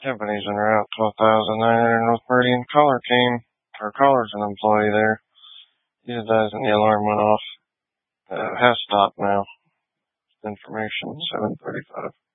Company's en route 12,900 North Meridian. Caller came. Our caller's an employee there. He advised and the alarm went off. Has stopped now. Information 7:35.